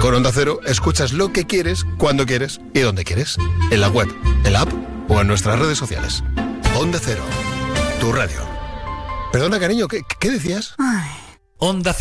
Con Onda Cero escuchas lo que quieres, cuando quieres y donde quieres. En la web, en la app o en nuestras redes sociales. Onda Cero, tu radio. Perdona, cariño, ¿qué decías? Onda